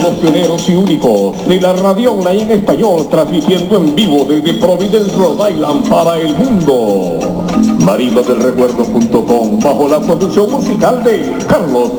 Los pioneros y únicos de la radio online en español, transmitiendo en vivo desde Providence, Rhode Island para el mundo. Maridadelrecuerdo.com, bajo la producción musical de Carlos